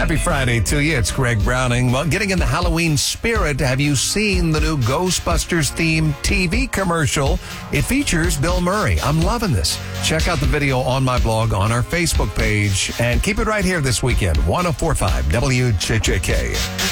Happy Friday to you. It's Greg Browning. Well, getting in the Halloween spirit, have you seen the new Ghostbusters themed TV commercial? It features Bill Murray. I'm loving this. Check out the video on my blog on our Facebook page and keep it right here this weekend. 104.5 WJJK.